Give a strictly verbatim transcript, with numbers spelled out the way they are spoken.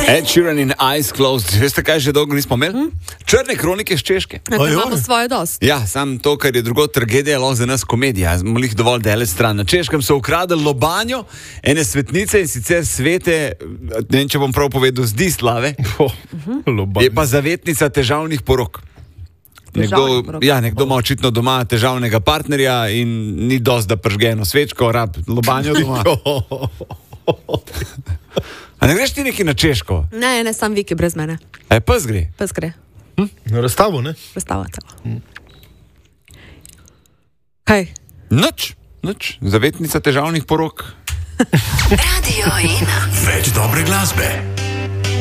Ed Sheeran in Eyes Closed. Veste, kaj že dolgo nismo imeli? Hmm? Črne kronike z Češke. Na tem imamo svoje dost. Ja, sam to, kar je drugo tragedija, lahko za nas komedija. Smo jih dovolj dele stran. Na Češkem so ukradli lobanjo ene svetnice in sicer svete, ne vem, če bom prav povedal, Zdislave. Oh, je pa zavetnica težavnih porok. Nekdo, ja, nekdo ima očitno doma težavnega partnerja in ni dosti, da pržge eno svečko, rab lobanjo doma. A ne greš ti neki na Češko? Ne, ne, sam Viki brez mene. E, pes gre? Pes gre. Hm? Na razstavo, ne? Razstava celo. Hm. Kaj? Nič, nič. Zavetnica težavnih porok. Radio Ena. Več dobre glasbe.